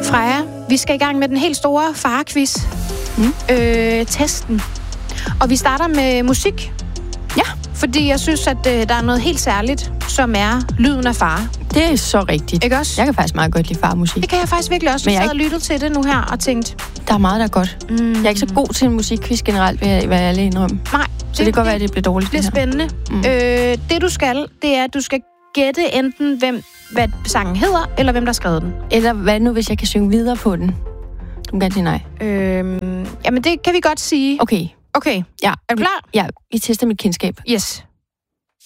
Freja, vi skal i gang med den helt store farequiz. Testen. Og vi starter med musik. Ja. Fordi jeg synes, at der er noget helt særligt, som er lyden af far. Det er så rigtigt. Ikke også? Jeg kan faktisk meget godt lide farmusik. Det kan jeg faktisk virkelig også. Jeg sad og lyttede til det nu her og tænkte... Der er meget, der er godt. Jeg er ikke så god til en musikquiz generelt, vil jeg ærlig indrømme. Nej. Så det kan godt være, at det bliver dårligt. Det er spændende. Det du skal, det er, at du skal gætte enten, hvad sangen hedder, eller hvem der har skrevet den. Eller hvad nu, hvis jeg kan synge videre på den? Du kan gerne sige nej. Jamen, det kan vi godt sige. Okay. Okay. Ja. Er du klar? Ja, vi tester mit kendskab. Yes.